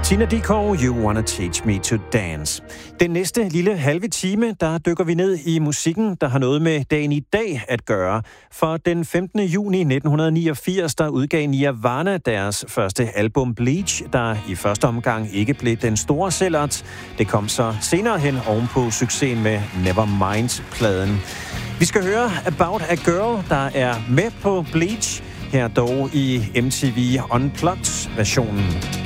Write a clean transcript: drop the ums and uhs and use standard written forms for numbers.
Tina Dickow, You Wanna Teach Me to Dance. Den næste lille halve time, der dykker vi ned i musikken, der har noget med dagen i dag at gøre. For den 15. juni 1989, der udgav Nirvana deres første album Bleach, der i første omgang ikke blev den store sælgert. Det kom så senere hen ovenpå succesen med Nevermind-pladen. Vi skal høre About a Girl, der er med på Bleach, her dog i MTV Unplugged-versionen.